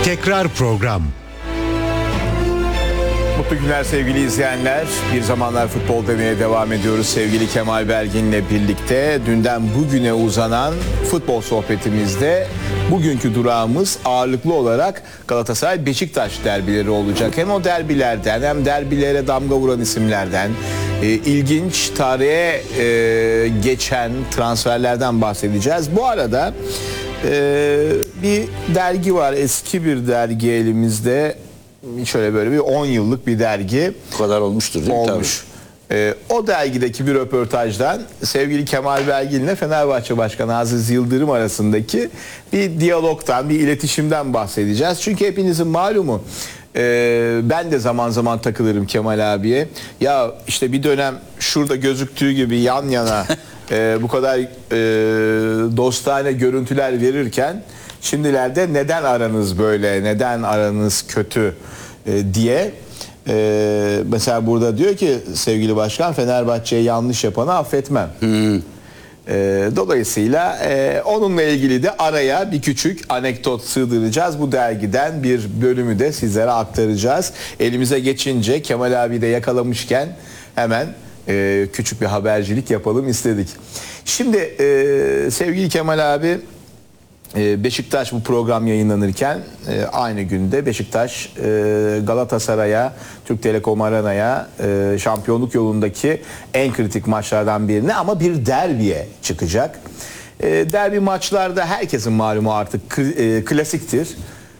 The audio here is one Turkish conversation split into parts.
Tekrar program. Mutlu günler sevgili izleyenler. Bir zamanlar futbol demeye devam ediyoruz sevgili Kemal Belgin'le birlikte. Dünden bugüne uzanan futbol sohbetimizde bugünkü durağımız ağırlıklı olarak Galatasaray-Beşiktaş derbileri olacak. Hem o derbilerden hem derbilere damga vuran isimlerden, ilginç tarihe geçen transferlerden bahsedeceğiz. Bu arada bir dergi var, eski bir dergi elimizde. Şöyle böyle bir 10 yıllık bir dergi. Bu kadar olmuştur değil mi? Olmuş. O dergideki bir röportajdan sevgili Kemal Belgin ile Fenerbahçe Başkanı Aziz Yıldırım arasındaki bir diyalogtan, bir iletişimden bahsedeceğiz. Çünkü hepinizin malumu, ben de zaman zaman takılırım Kemal abiye. Ya işte bir dönem şurada gözüktüğü gibi yan yana bu kadar dostane görüntüler verirken şimdilerde neden aranız böyle, neden aranız kötü diye. Mesela burada diyor ki sevgili başkan, Fenerbahçe'ye yanlış yapanı affetmem. Dolayısıyla onunla ilgili de araya bir küçük anekdot sığdıracağız. Bu dergiden bir bölümü de sizlere aktaracağız. Elimize geçince Kemal abi de yakalamışken hemen küçük bir habercilik yapalım istedik. Şimdi sevgili Kemal abi, Beşiktaş bu program yayınlanırken aynı günde Beşiktaş Galatasaray'a, Türk Telekom Arena'ya şampiyonluk yolundaki en kritik maçlardan birine ama bir derbiye çıkacak. Derbi maçlarda herkesin malumu artık klasiktir.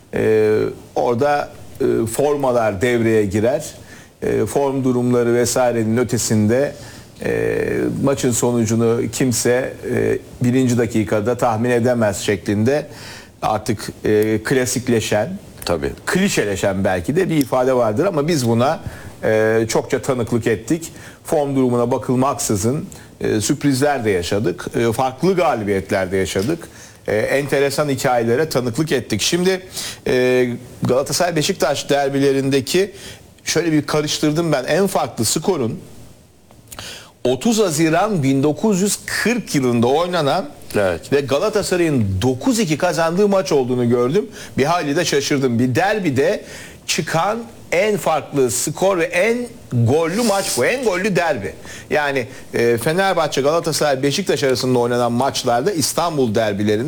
Orada formalar devreye girer. Form durumları vesairenin ötesinde maçın sonucunu kimse birinci dakikada tahmin edemez şeklinde artık klasikleşen, Tabii. klişeleşen belki de bir ifade vardır ama biz buna çokça tanıklık ettik. Form durumuna bakılmaksızın sürprizler de yaşadık, farklı galibiyetler de yaşadık. Enteresan hikayelere tanıklık ettik. Şimdi Galatasaray-Beşiktaş derbilerindeki şöyle bir karıştırdım ben, en farklı skorun 30 Haziran 1940 yılında oynanan, evet, ve Galatasaray'ın 9-2 kazandığı maç olduğunu gördüm. Bir hayli de şaşırdım. Bir derbide çıkan en farklı skor ve en gollü maç bu. En gollü derbi. Yani Fenerbahçe, Galatasaray, Beşiktaş arasında oynanan maçlarda, İstanbul derbilerinde